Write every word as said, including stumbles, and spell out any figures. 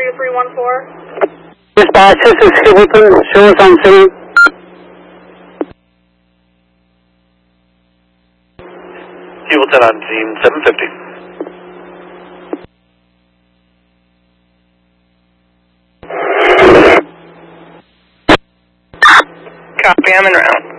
two three one four. Dispatch, this is Hamilton. Show us on scene. Hamilton on scene, seven fifty. Copy, I'm en route.